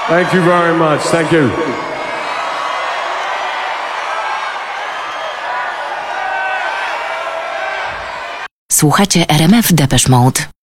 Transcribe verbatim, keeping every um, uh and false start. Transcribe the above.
Thank you very much. Thank you. Słuchacie R M F Depeche Mode.